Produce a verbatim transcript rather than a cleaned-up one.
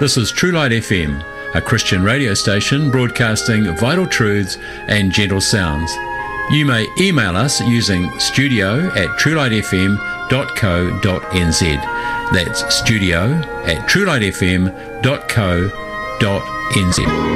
This is True Light F M, a Christian radio station broadcasting vital truths and gentle sounds. You may email us using studio at truelightfm.co.nz. That's studio at truelightfm.co.nz.